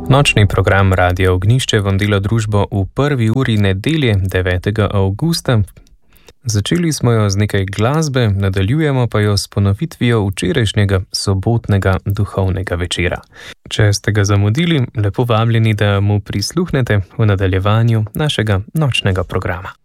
Nočni program Radio Ognišče vam dela družbo v prvi uri nedelje 9. avgusta. Začeli smo jo z nekaj glasbe, nadaljujemo pa jo s ponovitvijo včerajšnjega sobotnega duhovnega večera. Če ste ga zamudili, lepo vabljeni, da mu prisluhnete v nadaljevanju našega nočnega programa.